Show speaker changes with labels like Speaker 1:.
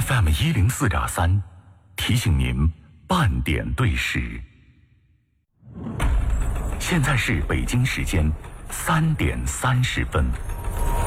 Speaker 1: FM 104.3，提醒您半点对时。现在是北京时间3点30分。